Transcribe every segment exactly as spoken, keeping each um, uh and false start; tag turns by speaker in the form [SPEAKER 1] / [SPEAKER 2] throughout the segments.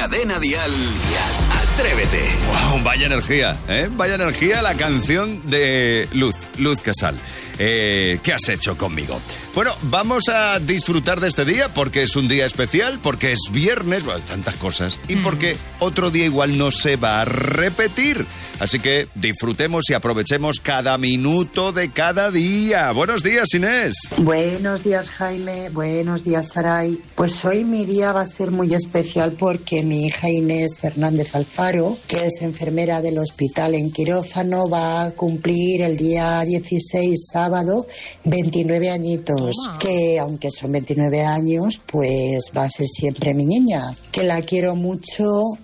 [SPEAKER 1] Cadena Dial. Atrévete.
[SPEAKER 2] Wow, vaya energía, ¿eh? Vaya energía la canción de Luz, Luz Casal. Eh, ¿Qué has hecho conmigo? Bueno, vamos a disfrutar de este día porque es un día especial, porque es viernes, bueno, tantas cosas, y porque otro día igual no se va a repetir. Así que disfrutemos y aprovechemos cada minuto de cada día. Buenos días, Inés.
[SPEAKER 3] Buenos días, Jaime. Buenos días, Saray. Pues hoy mi día va a ser muy especial porque mi hija Inés Hernández Alfaro, que es enfermera del hospital en quirófano, va a cumplir el día dieciséis, sábado, veintinueve añitos. Wow. Que aunque son veintinueve años, pues va a ser siempre mi niña. Que la quiero mucho,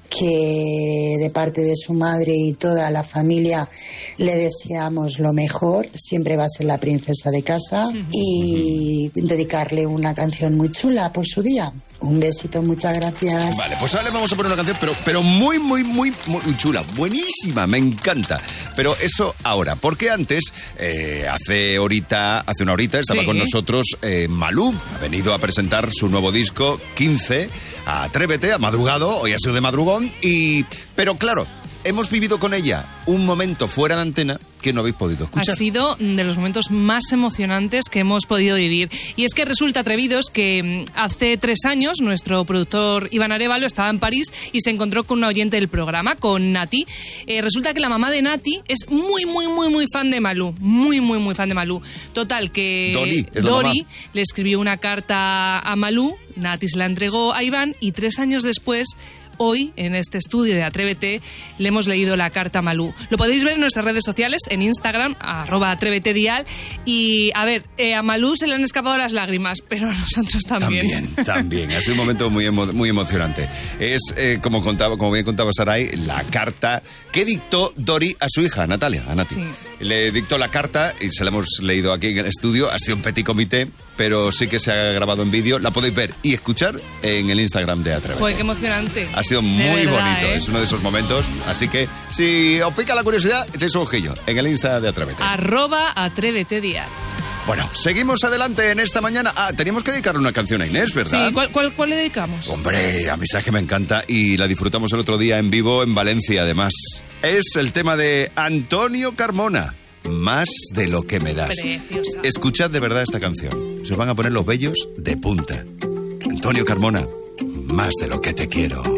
[SPEAKER 3] que de parte de su madre y toda la familia le deseamos lo mejor. Siempre va a ser la princesa de casa. Uh-huh. Y dedicarle una canción muy chula por su día. Un besito, muchas gracias.
[SPEAKER 2] Vale, pues ahora le vamos a poner una canción, pero, pero muy, muy, muy, muy chula. Buenísima, me encanta. Pero eso ahora, porque antes, eh, hace horita, hace una horita, estaba sí. con nosotros eh, Malú. Ha venido a presentar su nuevo disco, quince, a Atrévete, ha madrugado, hoy ha sido de madrugón. Y, pero claro, hemos vivido con ella un momento fuera de antena que no habéis podido escuchar.
[SPEAKER 4] Ha sido de los momentos más emocionantes que hemos podido vivir. Y es que resulta, atrevidos, que hace tres años nuestro productor Iván Arévalo estaba en París y se encontró con una oyente del programa, con Nati. Eh, resulta que la mamá de Nati es muy, muy, muy, muy fan de Malú. Muy, muy, muy fan de Malú. Total, que
[SPEAKER 2] Dori,
[SPEAKER 4] Dori le escribió una carta a Malú, Nati se la entregó a Iván y tres años después, hoy, en este estudio de Atrévete, le hemos leído la carta a Malú. Lo podéis ver en nuestras redes sociales, en Instagram, arroba Atrévete Dial. Y, a ver, eh, a Malú se le han escapado las lágrimas, pero a nosotros también.
[SPEAKER 2] También, también. Ha sido un momento muy, emo- muy emocionante. Es, eh, como contaba, como bien contaba Saray, la carta que dictó Dori a su hija, Natalia, a Nati. Sí. Le dictó la carta y se la hemos leído aquí en el estudio. Ha sido un petit comité, pero sí que se ha grabado en vídeo. La podéis ver y escuchar en el Instagram de Atrévete.
[SPEAKER 4] Joder, qué emocionante.
[SPEAKER 2] Ha sido muy
[SPEAKER 4] verdad,
[SPEAKER 2] bonito,
[SPEAKER 4] ¿eh?
[SPEAKER 2] Es uno de esos momentos. Así que si os pica la curiosidad, echéis un ojillo en el Insta de Atrévete.
[SPEAKER 4] Arroba Atrévete Dial.
[SPEAKER 2] Bueno, seguimos adelante en esta mañana. Ah, teníamos que dedicarle una canción a Inés, ¿verdad?
[SPEAKER 4] Sí, ¿cuál, cuál, cuál le dedicamos?
[SPEAKER 2] Hombre, a mí sabes que me encanta y la disfrutamos el otro día en vivo en Valencia, además. Es el tema de Antonio Carmona, Más de lo que me das.
[SPEAKER 4] Preciosa.
[SPEAKER 2] Escuchad de verdad esta canción. Se os van a poner los vellos de punta. Antonio Carmona, Más de lo que te quiero.